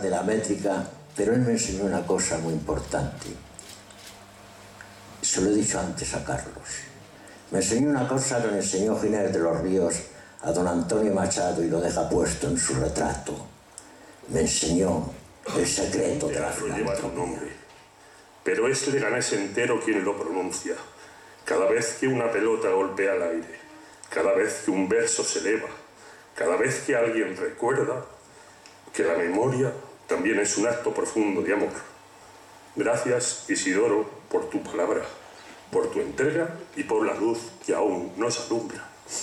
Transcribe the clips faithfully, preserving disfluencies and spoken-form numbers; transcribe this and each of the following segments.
de la métrica, pero él me enseñó una cosa muy importante. Se lo he dicho antes a Carlos. Me enseñó una cosa que me enseñó Ginés de los Ríos a don Antonio Machado y lo deja puesto en su retrato. Me enseñó el secreto de la filantropía. Pero es Leganés entero quien lo pronuncia. Cada vez que una pelota golpea el aire, cada vez que un verso se eleva, cada vez que alguien recuerda que la memoria también es un acto profundo de amor. Gracias, Isidoro, por tu palabra, por tu entrega y por la luz que aún nos alumbra.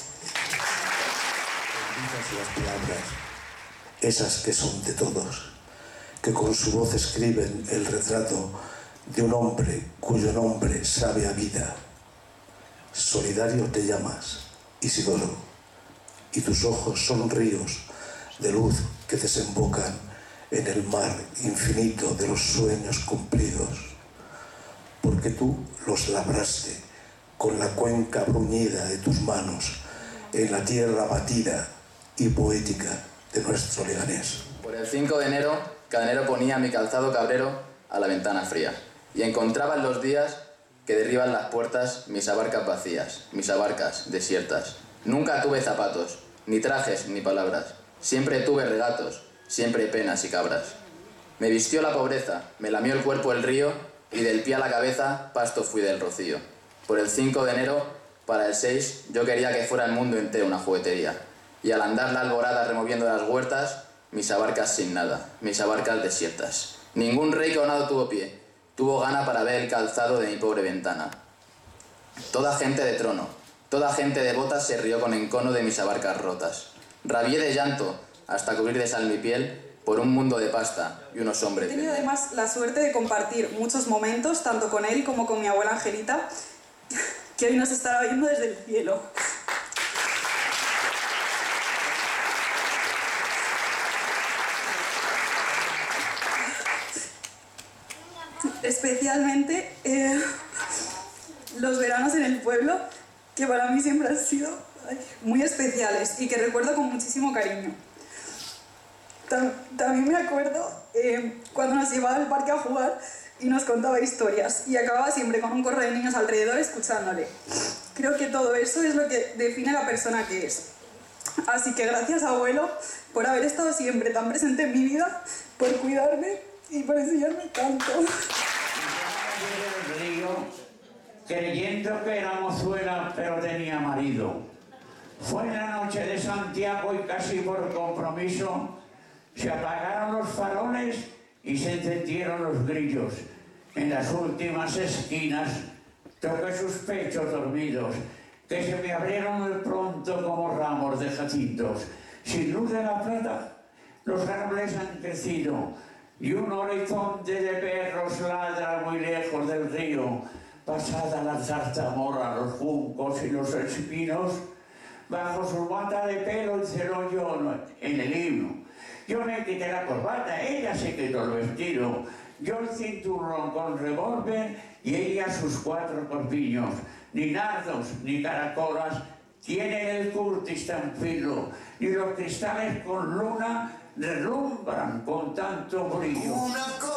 Benditas las palabras, esas que son de todos, que con su voz escriben el retrato de un hombre cuyo nombre sabe a vida. Solidario te llamas, Isidoro, y tus ojos son ríos de luz que desembocan en el mar infinito de los sueños cumplidos, porque tú los labraste con la cuenca bruñida de tus manos en la tierra batida y poética de nuestro Leganés. Por el cinco de enero, Cadenero ponía mi calzado cabrero a la ventana fría y encontraba en los días que derriban las puertas mis abarcas vacías, mis abarcas desiertas. Nunca tuve zapatos, ni trajes, ni palabras. Siempre tuve regatos, siempre penas y cabras. Me vistió la pobreza, me lamió el cuerpo el río y del pie a la cabeza pasto fui del rocío. Por el cinco de enero, para el seis, yo quería que fuera el mundo entero una juguetería. Y al andar la alborada removiendo las huertas, mis abarcas sin nada, mis abarcas desiertas. Ningún rey coronado tuvo pie, tuvo gana para ver el calzado de mi pobre ventana. Toda gente de trono, toda gente de botas se rió con encono de mis abarcas rotas. Rabié de llanto hasta cubrir de sal mi piel por un mundo de pasta y unos hombres. He tenido además la suerte de compartir muchos momentos, tanto con él como con mi abuela Angelita, que hoy nos estará viendo desde el cielo. Especialmente eh, los veranos en el pueblo, que para mí siempre han sido ay, muy especiales y que recuerdo con muchísimo cariño. Tam, también me acuerdo eh, cuando nos llevaba al parque a jugar y nos contaba historias y acababa siempre con un corro de niños alrededor escuchándole. Creo que todo eso es lo que define la persona que es. Así que gracias, abuelo, por haber estado siempre tan presente en mi vida, por cuidarme y por enseñarme tanto. Del río, creyendo que era mozuela, pero tenía marido. Fue en la noche de Santiago y casi por compromiso se apagaron los faroles y se encendieron los grillos. En las últimas esquinas toqué sus pechos dormidos, que se me abrieron de pronto como ramos de jacintos. Sin luz de la plata, los árboles han crecido y un horizonte de perros ladra muy lejos del río. Pasada la zarzamora, los juncos y los espinos, bajo su mata de pelo encerró yo en el himno. Yo me quité la corbata, ella se quitó el vestido, yo el cinturón con revólver y ella sus cuatro corpiños. Ni nardos ni caracolas tienen el curtis tan filo, ni los cristales con luna relumbran con tanto brillo.